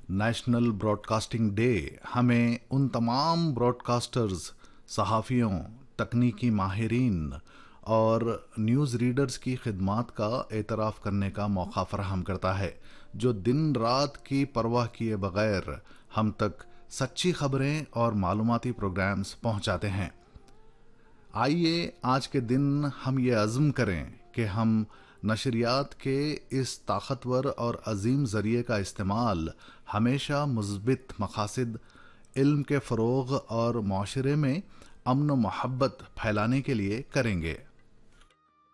National broadcasting day हमें उन तमाम ब्रॉडकास्टर्स, सहाफ़ियों, तकनीकी माहिरीन और न्यूज़ रीडर्स की खिदमात का एतराफ़ करने का मौका फ़राहम करता है, जो दिन रात की परवाह किए बग़ैर हम तक सच्ची खबरें और मालूमाती प्रोग्राम्स पहुंचाते हैं। आइए आज के दिन हम ये अज़्म करें कि हम नशरियात के इस ताकतवर और अजीम ज़रिए का इस्तेमाल हमेशा मुस्बित मकासद, इल्म के फ़रोग़ और माशरे में अमन व मोहब्बत फैलाने के लिए करेंगे।